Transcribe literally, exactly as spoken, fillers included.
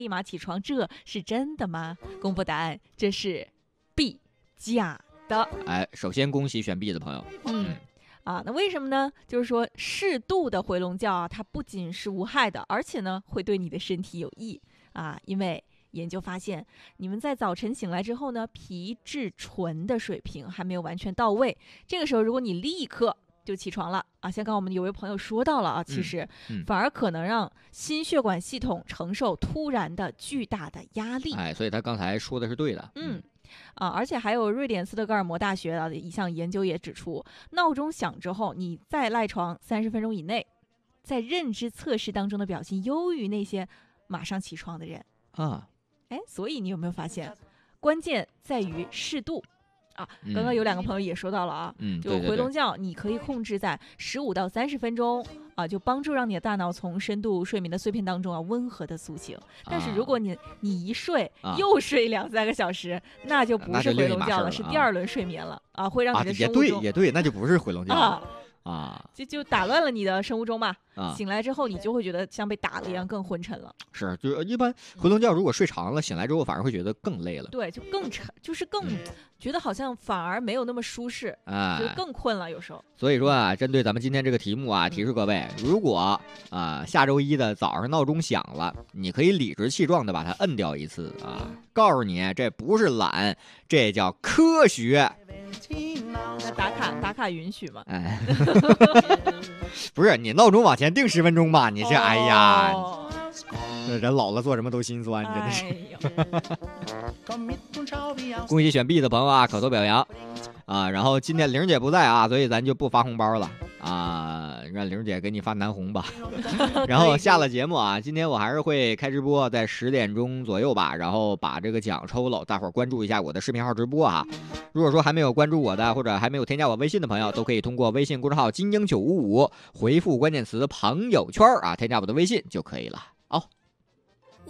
立马起床，这是真的吗？公布答案，这是 B， 假的。 哎，首先恭喜选 B 的朋友。 嗯。啊，那为什么呢？就是说适度的回笼觉啊，它不仅是无害的，而且呢会对你的身体有益啊。因为研究发现，你们在早晨醒来之后呢，皮质醇的水平还没有完全到位。这个时候，如果你立刻就起床了啊，像刚刚我们有位朋友说到了啊，其实反而可能让心血管系统承受突然的巨大的压力。 哎，所以他刚才说的是对的。 嗯。啊，而且还有瑞典斯德哥尔摩大学的一项研究也指出，闹钟响之后，你再赖床三十分钟以内，在认知测试当中的表现优于那些马上起床的人啊。 哎，所以你有没有发现，关键在于适度啊？刚刚有两个朋友也说到了啊， 嗯， 就回笼觉，你可以控制在十五到三十分钟啊，就帮助让你的大脑从深度睡眠的碎片当中啊温和的苏醒。但是如果你你一睡、 啊、 又睡两三个小时，那就不是回笼觉了， 了是第二轮睡眠了啊，会让你的生物钟、 啊、也对也对，那就不是回笼觉了。 啊啊， 就就打乱了你的生物钟嘛。 啊， 醒来之后你就会觉得像被打了一样，更昏沉了。 是，就是一般回笼觉如果睡长了，醒来之后反而会觉得更累了。 对，就更沉，就是更、嗯、觉得好像反而没有那么舒适， 哎， 就更困了有时候。 所以说啊，针对咱们今天这个题目啊，提示各位，如果啊下周一的早上闹钟响了，你可以理直气壮的把它摁掉一次啊，告诉你这不是懒，这叫科学。 那打卡打卡允许吗？ 哎，不是，你闹钟往前定十分钟吧，你这、哦、哎呀，这人老了做什么都心酸，真的是。哎、恭喜选 B 的朋友啊，口头表扬啊！然后今天玲姐不在啊，所以咱就不发红包了啊，让玲姐给你发南红吧。然后下了节目啊，今天我还是会开直播，在十点钟左右吧，然后把这个奖抽了，大伙儿关注一下我的视频号直播啊。如果说还没有关注我的，或者还没有添加我微信的朋友，都可以通过微信公众号金鹰九五五回复关键词朋友圈啊，添加我的微信就可以了。好、哦，